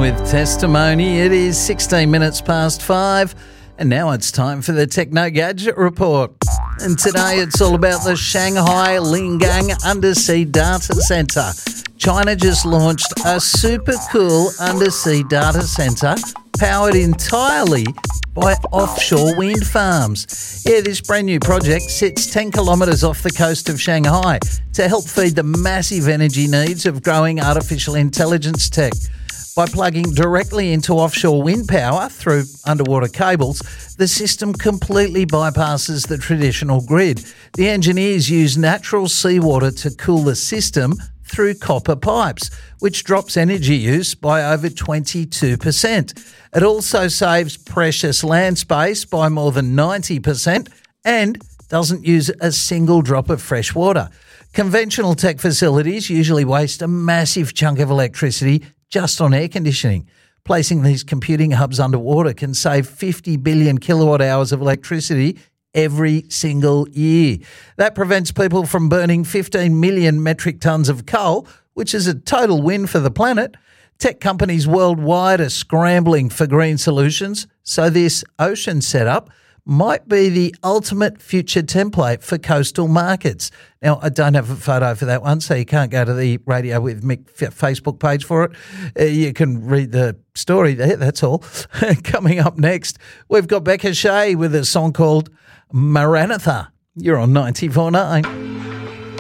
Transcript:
with Testimony. It is 16 minutes past 5, and now it's time for the Techno Gadget Report. And today it's all about the Shanghai Lingang Undersea Data Centre. China just launched a super cool undersea data centre powered entirely by offshore wind farms. Yeah, this brand new project sits 10 kilometres off the coast of Shanghai to help feed the massive energy needs of growing artificial intelligence tech. By plugging directly into offshore wind power through underwater cables, the system completely bypasses the traditional grid. The engineers use natural seawater to cool the system through copper pipes, which drops energy use by over 22%. It also saves precious land space by more than 90% and doesn't use a single drop of fresh water. Conventional tech facilities usually waste a massive chunk of electricity just on air conditioning. Placing these computing hubs underwater can save 50 billion kilowatt hours of electricity every single year. That prevents people from burning 15 million metric tonnes of coal, which is a total win for the planet. Tech companies worldwide are scrambling for green solutions, so this ocean setup might be the ultimate future template for coastal markets. Now, I don't have a photo for that one, so you can't go to the Radio with Mick Facebook page for it. You can read the story there, that's all. Coming up next, we've got Becca Shea with a song called Maranatha. You're on 94.9.